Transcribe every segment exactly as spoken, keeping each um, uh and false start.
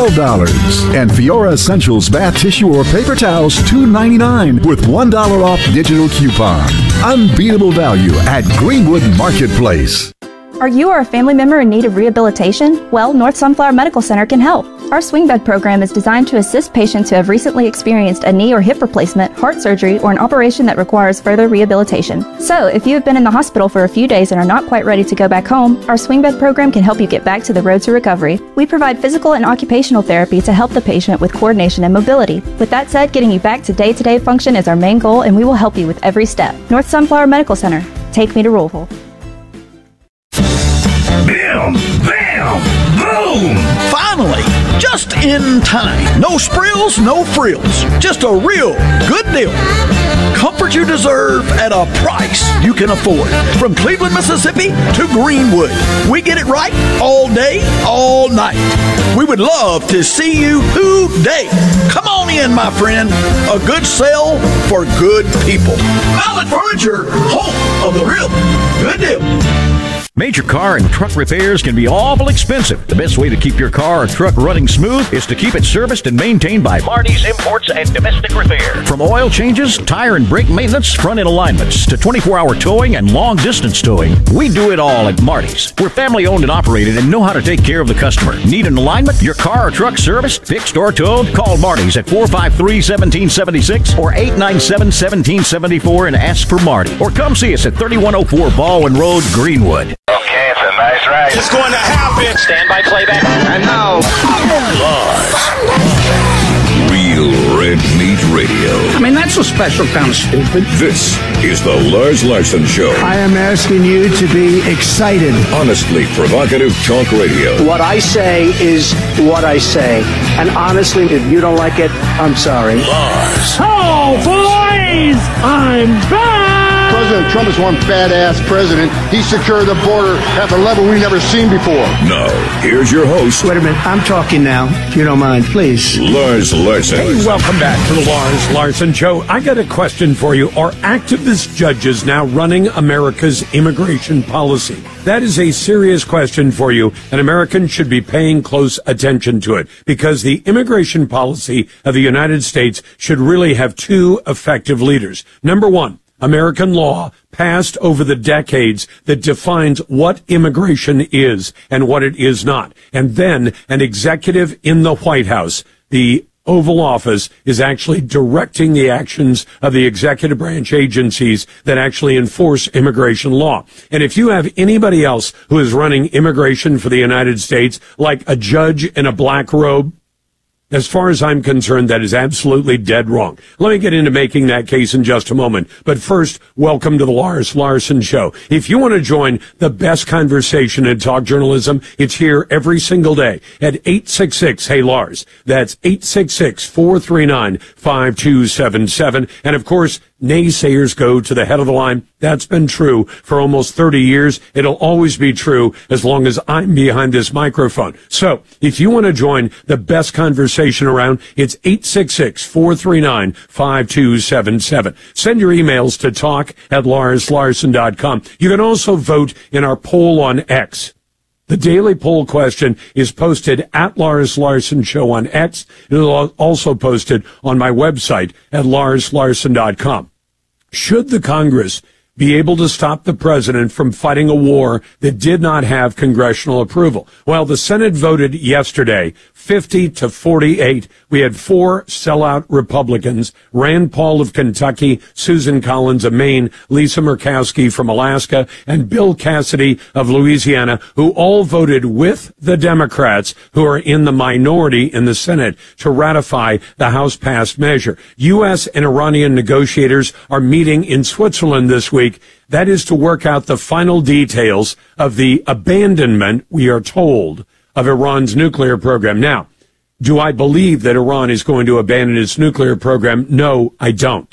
twelve dollars. And Fiora Essentials bath tissue or paper towels, two ninety-nine with one dollar off digital coupon. Unbeatable value at Greenwood Marketplace. Are you or a family member in need of rehabilitation? Well, North Sunflower Medical Center can help. Our swing bed program is designed to assist patients who have recently experienced a knee or hip replacement, heart surgery, or an operation that requires further rehabilitation. So, if you have been in the hospital for a few days and are not quite ready to go back home, our swing bed program can help you get back to the road to recovery. We provide physical and occupational therapy to help the patient with coordination and mobility. With that said, getting you back to day-to-day function is our main goal, and we will help you with every step. North Sunflower Medical Center. Take me to Louisville. Bam! Bam! Boom! Finally! Just in time. No sprills, no frills. Just a real good deal. Comfort you deserve at a price you can afford. From Cleveland, Mississippi to Greenwood. We get it right all day, all night. We would love to see you today. Come on in, my friend. A good sale for good people. Mallett Furniture, home of the real good deal. Major car and truck repairs can be awful expensive. The best way to keep your car or truck running smooth is to keep it serviced and maintained by Marty's Imports and Domestic Repair. From oil changes, tire and brake maintenance, front-end alignments, to twenty-four hour towing and long-distance towing, we do it all at Marty's. We're family-owned and operated and know how to take care of the customer. Need an alignment? Your car or truck serviced, fixed, or towed? Call Marty's at four five three, one seven seven six or eight nine seven, one seven seven four and ask for Marty. Or come see us at thirty-one oh four Baldwin Road, Greenwood. Okay, it's a nice ride. It's going to happen. Stand by playback. And now, Lars. Real Red Meat Radio. I mean, that's a special kind of stupid. This is the Lars Larson Show. I am asking you to be excited. Honestly provocative talk radio. What I say is what I say. And honestly, if you don't like it, I'm sorry. Lars. Oh, boys! I'm back! President Trump is one badass president. He secured the border at the level we've never seen before. Now, here's your host. Wait a minute. I'm talking now, if you don't mind, please. Lars Larson. Hey, welcome back to the Lars Larson Show. I got a question for you. Are activist judges now running America's immigration policy? That is a serious question for you, and Americans should be paying close attention to it, because the immigration policy of the United States should really have two effective leaders. Number one, American law passed over the decades that defines what immigration is and what it is not. And then an executive in the White House, the Oval Office, is actually directing the actions of the executive branch agencies that actually enforce immigration law. And if you have anybody else who is running immigration for the United States, like a judge in a black robe, as far as I'm concerned, that is absolutely dead wrong. Let me get into making that case in just a moment. But first, welcome to the Lars Larson Show. If you want to join the best conversation in talk journalism, it's here every single day at eight six six, hey Lars. That's eight six six, four three nine, five two seven seven. And of course, naysayers go to the head of the line. That's been true for almost thirty years. It'll always be true as long as I'm behind this microphone. So, if you want to join the best conversation around, it's eight six six, four three nine, five two seven seven. Send your emails to talk at lars larson dot com. You can also vote in our poll on X. The daily poll question is posted at Lars Larson Show on X. It'll also posted on my website at lars larson dot com. Should the Congress be able to stop the president from fighting a war that did not have congressional approval? Well, the Senate voted yesterday fifty to forty-eight. We had four sellout Republicans, Rand Paul of Kentucky, Susan Collins of Maine, Lisa Murkowski from Alaska, and Bill Cassidy of Louisiana, who all voted with the Democrats, who are in the minority in the Senate, to ratify the House-passed measure. U S and Iranian negotiators are meeting in Switzerland this week. That is to work out the final details of the abandonment, we are told, of Iran's nuclear program. Now, do I believe that Iran is going to abandon its nuclear program? No, I don't.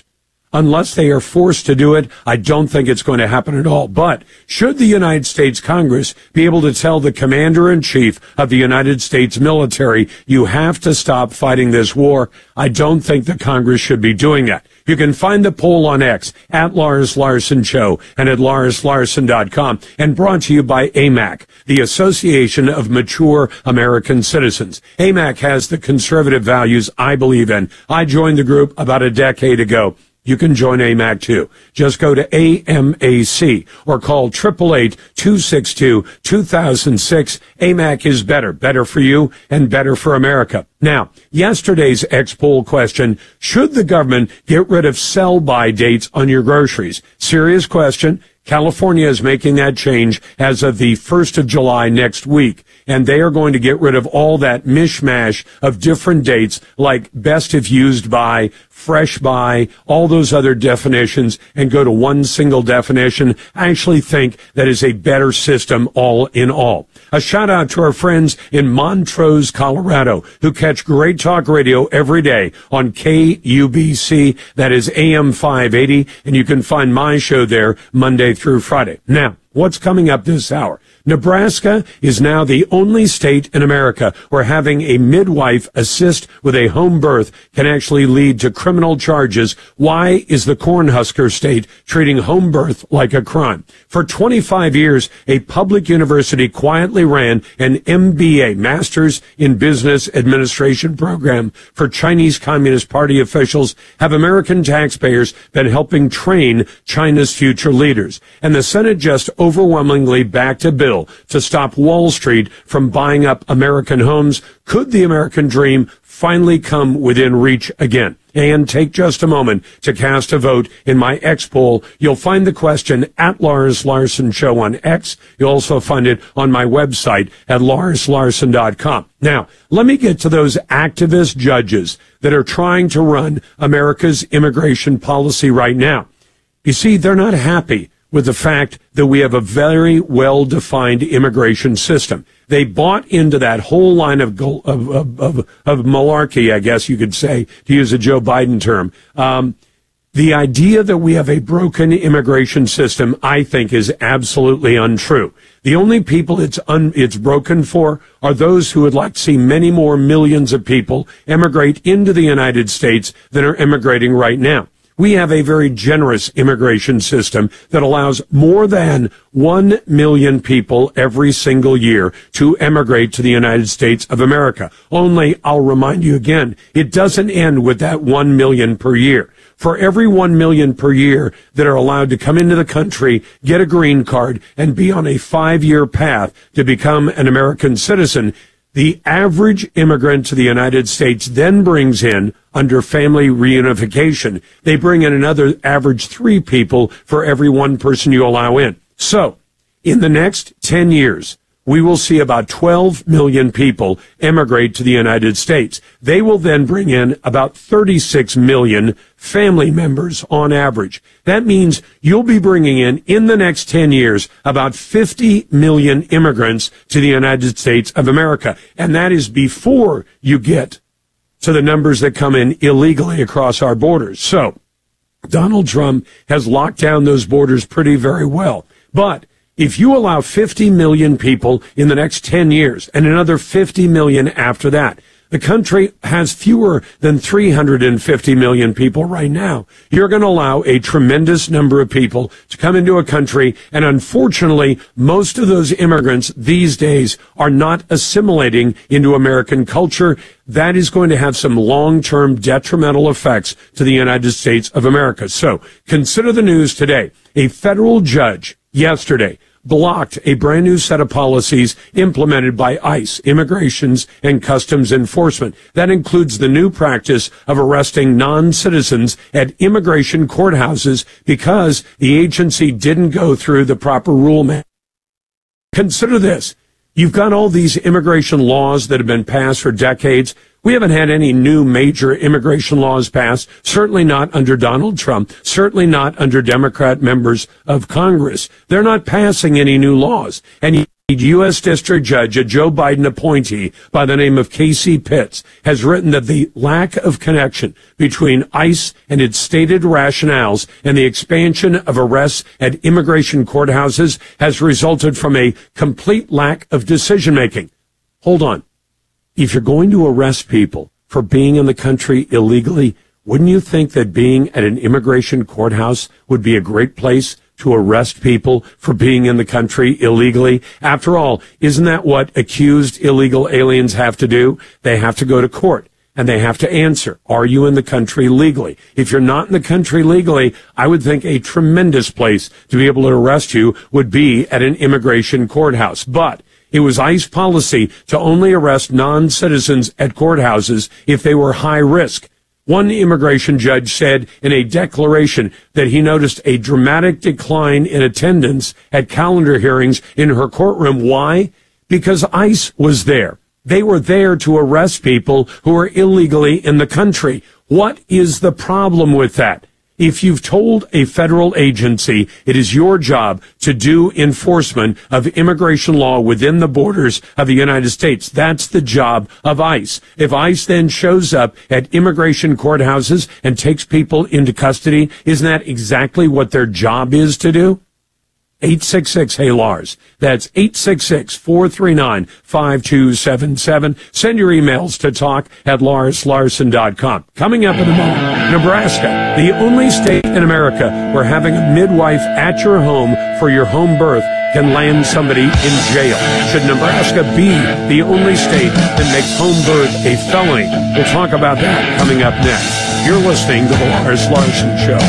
unless they are forced to do it, I don't think it's going to happen at all. But should the United States Congress be able to tell the commander-in-chief of the United States military, you have to stop fighting this war, I don't think the Congress should be doing that. You can find the poll on X, at Lars Larson Show, and at lars larson dot com, and brought to you by A M A C, the Association of Mature American Citizens. A M A C has the conservative values I believe in. I joined the group about a decade ago. You can join A M A C too. Just go to A M A C or call eight eight eight, two six two, two thousand six. A M A C is better. Better for you and better for America. Now, yesterday's X poll question, should the government get rid of sell-by dates on your groceries? Serious question. California is making that change as of the first of July next week, and they are going to get rid of all that mishmash of different dates like best if used by, fresh by, all those other definitions, and go to one single definition. I actually think that is a better system all in all. A shout out to our friends in Montrose, Colorado, who catch great talk radio every day on K U B C. That is A M five eighty, and you can find my show there Monday through Friday. Now, what's coming up this hour? Nebraska is now the only state in America where having a midwife assist with a home birth can actually lead to criminal charges. Why is the Cornhusker state treating home birth like a crime? For twenty-five years, a public university quietly ran an M B A, Master's in Business Administration program for Chinese Communist Party officials. Have American taxpayers been helping train China's future leaders? And the Senate just overwhelmingly backed a bill to stop Wall Street from buying up American homes. Could the American dream finally come within reach again? And take just a moment to cast a vote in my X poll. You'll find the question at Lars Larson Show on X. You'll also find it on my website at lars larson dot com. Now, let me get to those activist judges that are trying to run America's immigration policy right now. You see, they're not happy with the fact that we have a very well-defined immigration system. They bought into that whole line of, of, of, of, of malarkey, I guess you could say, to use a Joe Biden term. Um, the idea that we have a broken immigration system, I think, is absolutely untrue. The only people it's un, it's broken for are those who would like to see many more millions of people emigrate into the United States than are immigrating right now. We have a very generous immigration system that allows more than one million people every single year to emigrate to the United States of America. Only, I'll remind you again, it doesn't end with that one million per year. For every one million per year that are allowed to come into the country, get a green card, and be on a five-year path to become an American citizen, the average immigrant to the United States then brings in, under family reunification, they bring in another average three people for every one person you allow in. So, in the next ten years, we will see about twelve million people emigrate to the United States. They will then bring in about thirty-six million family members on average. That means you'll be bringing in, in the next ten years, about fifty million immigrants to the United States of America. And that is before you get to the numbers that come in illegally across our borders. So, Donald Trump has locked down those borders pretty very well. But if you allow fifty million people in the next ten years and another fifty million after that, the country has fewer than three hundred fifty million people right now. You're going to allow a tremendous number of people to come into a country, and unfortunately, most of those immigrants these days are not assimilating into American culture. That is going to have some long-term detrimental effects to the United States of America. So, consider the news today. A federal judge yesterday blocked a brand new set of policies implemented by ICE, Immigrations and Customs Enforcement. That includes the new practice of arresting non-citizens at immigration courthouses because the agency didn't go through the proper rule. Consider this. You've got all these immigration laws that have been passed for decades. We haven't had any new major immigration laws passed, certainly not under Donald Trump, certainly not under Democrat members of Congress. They're not passing any new laws. And U S District Judge, a Joe Biden appointee by the name of Casey Pitts, has written that the lack of connection between ICE and its stated rationales and the expansion of arrests at immigration courthouses has resulted from a complete lack of decision-making. Hold on. If you're going to arrest people for being in the country illegally, wouldn't you think that being at an immigration courthouse would be a great place to arrest people for being in the country illegally? After all, isn't that what accused illegal aliens have to do? They have to go to court and they have to answer, are you in the country legally? If you're not in the country legally, I would think a tremendous place to be able to arrest you would be at an immigration courthouse. But it was ICE policy to only arrest non-citizens at courthouses if they were high risk. One immigration judge said in a declaration that he noticed a dramatic decline in attendance at calendar hearings in her courtroom. Why? Because ICE was there. They were there to arrest people who are illegally in the country. What is the problem with that? If you've told a federal agency it is your job to do enforcement of immigration law within the borders of the United States, that's the job of ICE. If ICE then shows up at immigration courthouses and takes people into custody, isn't that exactly what their job is to do? eight six six, hey Lars. That's eight six six, four three nine, five two seven seven. Send your emails to talk at lars larson dot com. Coming up in a moment, Nebraska, the only state in America where having a midwife at your home for your home birth can land somebody in jail. Should Nebraska be the only state that makes home birth a felony? We'll talk about that coming up next. You're listening to the Lars Larson Show.